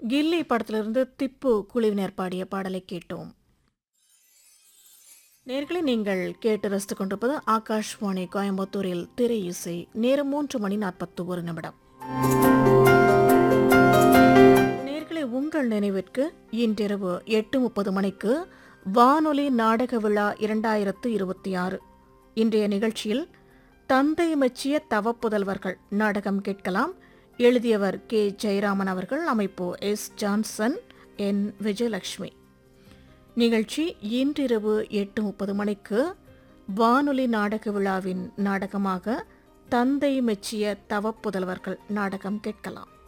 கில்லி படத்திலிருந்து திப்பு குழுவினர் பாடிய பாடலை கேட்டோம். நேர்களை நீங்கள் கேட்டு ரசித்துக் கொண்டிருப்பது ஆகாஷ்வாணி கோயம்புத்தூரில் திரை இசை. நேரம் 3:41. நேர்களை உங்கள் நினைவிற்கு இன்றிரவு 8:30 மணிக்கு வானொலி நாடக விழா 2026 இன்றைய நிகழ்ச்சியில் தந்தை மெச்சிய தவப்புதல்வர்கள் நாடகம் கேட்கலாம். எழுதியவர் கே. ஜெயராமன் அவர்கள். அமைப்பு எஸ். ஜான்சன், என். விஜயலட்சுமி. நிகழ்ச்சி இன்றிரவு 8:30 மணிக்கு வானொலி நாடக விழாவின் நாடகமாக தந்தை மெச்சிய தவப்புதல்வர்கள் நாடகம் கேட்கலாம்.